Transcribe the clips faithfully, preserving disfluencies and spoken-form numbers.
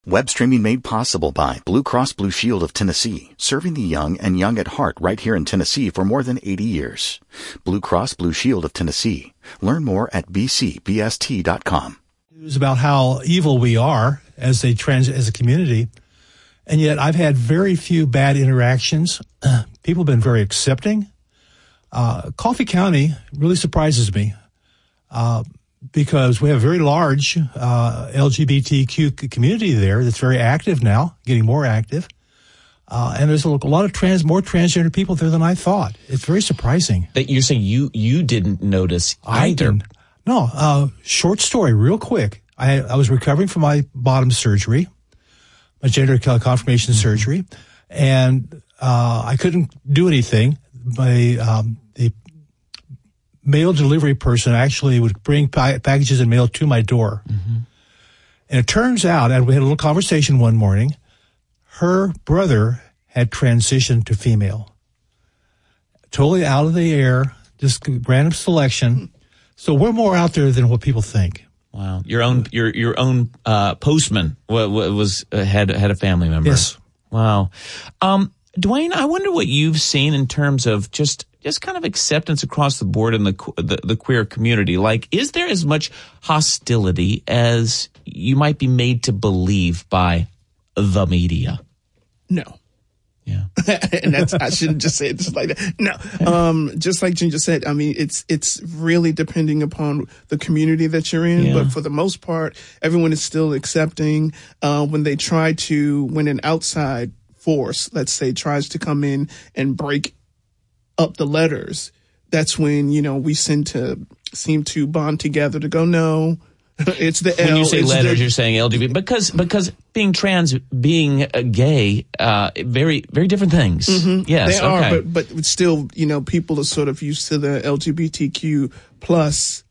Web streaming made possible by Blue Cross Blue Shield of Tennessee, serving the young and young at heart right here in Tennessee for more than eighty years. Blue Cross Blue Shield of Tennessee. Learn more at b c b s t dot com. News about how evil we are as a trans as a community, and yet I've had very few bad interactions. People have been very accepting. Uh, Coffee County really surprises me. Uh, because we have a very large uh, L G B T Q community there that's very active now, getting more active. Uh, and there's a, a lot of trans, more transgender people there than I thought. It's very surprising. That you're saying you you didn't notice I either. Didn't. No, uh, short story, real quick. I, I was recovering from my bottom surgery, my gender confirmation mm-hmm. surgery, and uh, I couldn't do anything. My um, the mail delivery person actually would bring pa- packages and mail to my door. Mm-hmm. And it turns out, and we had a little conversation one morning, her brother had transitioned to female. Totally out of the air, just random selection. So we're more out there than what people think. Wow. Your own your your own uh, postman was uh, had had a family member. Yes. Wow. Um, Dwayne, I wonder what you've seen in terms of just just kind of acceptance across the board in the, the the queer community. Like, is there as much hostility as you might be made to believe by the media? No. Yeah. And that's, I shouldn't just say it just like that. No. Um, just like Ginger said, I mean, it's, it's really depending upon the community that you're in. Yeah. But for the most part, everyone is still accepting, uh, when they try to, when an outside force, let's say, tries to come in and break up the letters, that's when, you know, we seem to seem to bond together to go, no, it's the L. When you say it's letters, the, you're saying L G B T, because because being trans, being uh, gay, uh, very very different things. Mm-hmm. Yes, they okay. are, but but still, you know, people are sort of used to the L G B T Q plus.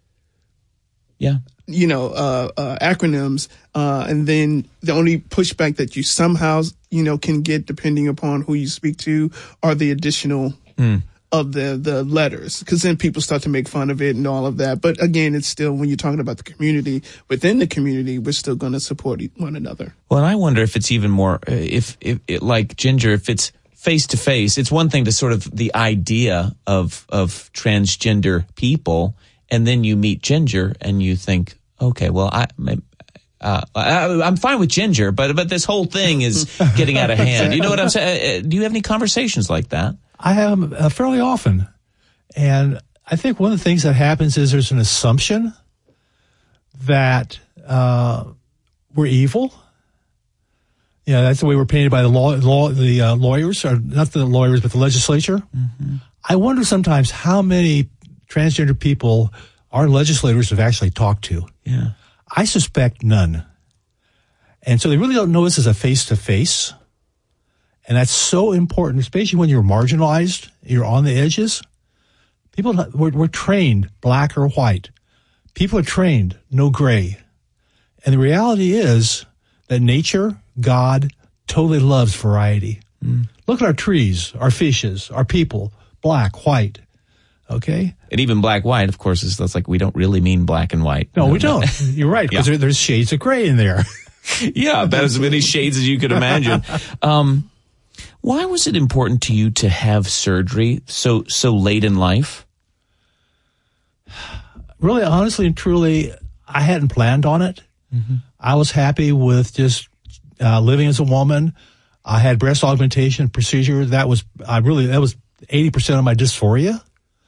Yeah. You know, uh, uh, acronyms, uh, and then the only pushback that you somehow, you know, can get depending upon who you speak to are the additional mm. of the, the letters. Because then people start to make fun of it and all of that. But again, it's still, when you're talking about the community, within the community, we're still going to support one another. Well, and I wonder if it's even more, uh, if, if it, like Ginger, if it's face to face, it's one thing to sort of the idea of, of transgender people. And then you meet Ginger and you think, okay, well, I, uh, I, I'm fine with Ginger, but but this whole thing is getting out of hand. You know what I'm saying? Do you have any conversations like that? I have them uh, fairly often. And I think one of the things that happens is there's an assumption that uh, we're evil. Yeah, that's the way we're painted by the law, law the uh, lawyers, or not the lawyers, but the legislature. Mm-hmm. I wonder sometimes how many transgender people our legislators have actually talked to. Yeah. I suspect none. And so they really don't know us as a face-to-face. And that's so important, especially when you're marginalized, you're on the edges. People, we're, we're trained black or white. People are trained no gray. And the reality is that nature, God, totally loves variety. Mm. Look at our trees, our fishes, our people, black, white. Okay. And even black, white, of course, is that's like we don't really mean black and white. No, we don't. You're right, because yeah. there, there's shades of gray in there. Yeah, about as many shades as you could imagine. Um, why was it important to you to have surgery so so late in life? Really, honestly and truly, I hadn't planned on it. Mm-hmm. I was happy with just uh, living as a woman. I had breast augmentation procedure. That was I really that was eighty percent of my dysphoria.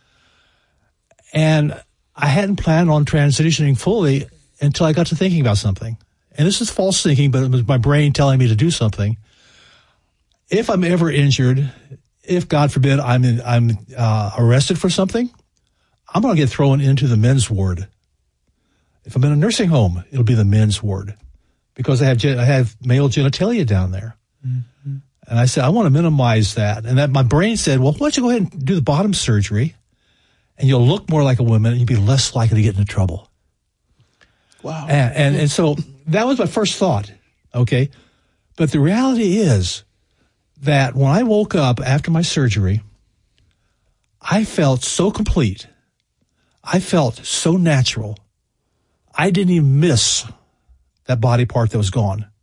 And I hadn't planned on transitioning fully until I got to thinking about something. And this is false thinking, but it was my brain telling me to do something. If I'm ever injured, if God forbid I'm in, I'm uh, arrested for something, I'm going to get thrown into the men's ward. If I'm in a nursing home, it'll be the men's ward because I have I have male genitalia down there. Mm-hmm. And I said I want to minimize that. And that my brain said, well, why don't you go ahead and do the bottom surgery? And you'll look more like a woman, and you'll be less likely to get into trouble. Wow. And, and, and so that was my first thought, okay? But the reality is that when I woke up after my surgery, I felt so complete. I felt so natural. I didn't even miss that body part that was gone.